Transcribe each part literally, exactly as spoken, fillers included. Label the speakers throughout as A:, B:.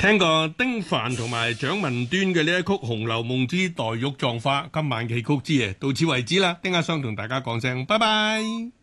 A: 聽過丁凡同埋蔣文端嘅呢一曲《紅樓夢之黛玉葬花》，今晚嘅曲之夜到此為止啦。丁阿雙同大家講聲拜拜。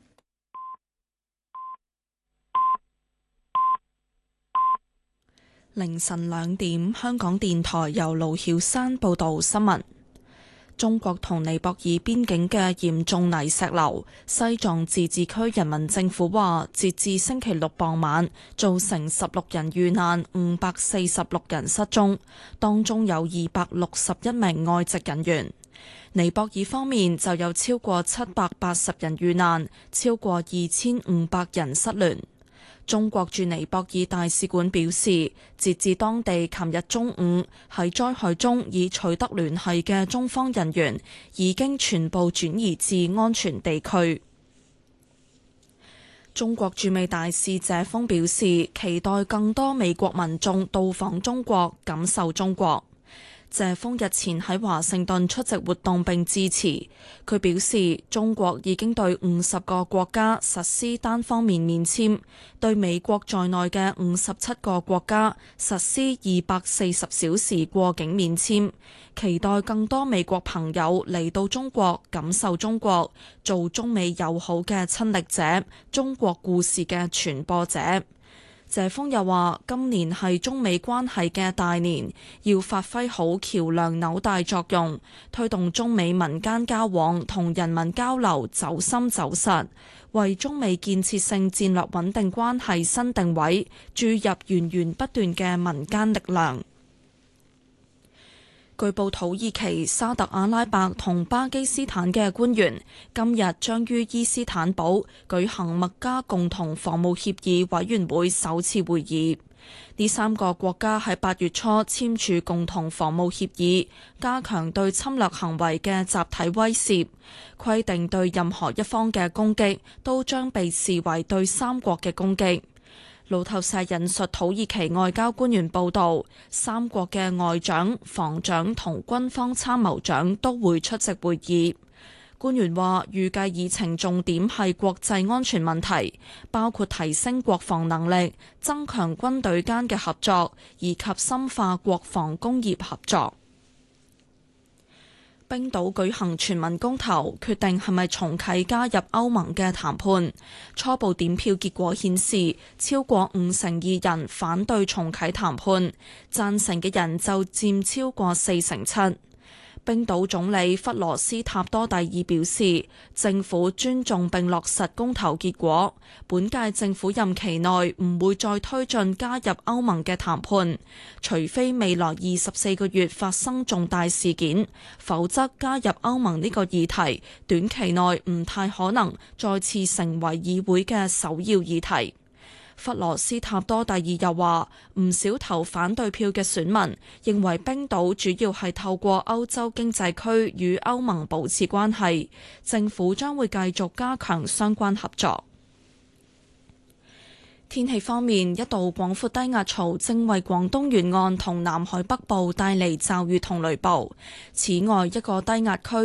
B: 凌晨兩點，香港電台由盧曉山報道新聞。中國同尼泊爾邊境嘅嚴重泥石流，西藏自治區人民政府話，截至星期六傍晚，造成十六人遇難，五百四十六人失蹤，當中有二百六十一名外籍人員。尼泊爾方面就有超過七百八十人遇難，超過二千五百人失聯。中國駐尼泊爾大使館表示，截至當地琴日中午，喺災害中已取得聯繫嘅中方人員已經全部轉移至安全地區。中國駐美大使謝鋒表示，期待更多美國民眾到訪中國，感受中國。謝鋒日前喺華盛頓出席活動並致辭，佢表示中國已經對五十個國家實施單方面免簽，對美國在內嘅五十七個國家實施二百四十小時過境免簽，期待更多美國朋友嚟到中國，感受中國，做中美友好嘅親歷者，中國故事嘅傳播者。謝鋒又話：今年係中美關係嘅大年，要發揮好橋梁紐帶作用，推動中美民間交往同人民交流走深走實，為中美建設性戰略穩定關係新定位，注入源源不斷嘅民間力量。據報土耳其、沙特阿拉伯同巴基斯坦嘅官員今日將於伊斯坦堡舉行麥加共同防務協議委員會首次會議。呢三個國家喺八月初簽署共同防務協議，加強對侵略行為嘅集體威懾，規定對任何一方嘅攻擊都將被視為對三國嘅攻擊。路透社引述土耳其外交官員報道，三國嘅外長、防長同軍方參謀長都會出席會議。官員話，預計議程重點係國際安全問題，包括提升國防能力、增強軍隊間嘅合作，以及深化國防工業合作。冰島舉行全民公投，決定係咪重啟加入歐盟嘅談判。初步點票結果顯示，超過五成二人反對重啟談判，贊成嘅人就佔超過四成七。冰島總理弗羅斯塔多蒂爾表示，政府尊重並落實公投結果，本屆政府任期內唔會再推進加入歐盟嘅談判，除非未來二十四個月發生重大事件，否則加入歐盟呢個議題短期內唔太可能再次成為議會嘅首要議題。弗羅斯塔多蒂爾又話，唔少投反對票嘅選民認為冰島主要係透過歐洲經濟區與歐盟保持關係，政府將會繼續加強相關合作。天氣方面，一道廣闊低壓槽正為廣東沿岸同南海北部帶嚟驟雨同雷暴。此外，一個低壓區